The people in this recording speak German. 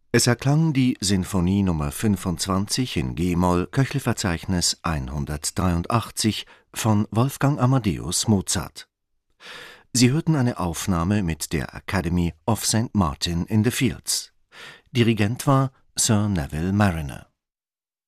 Es erklang die Sinfonie Nr. 25 in g-Moll, Köchelverzeichnis 183 von Wolfgang Amadeus Mozart. Sie hörten eine Aufnahme mit der Academy of St. Martin in the Fields. Dirigent war Sir Neville Marriner.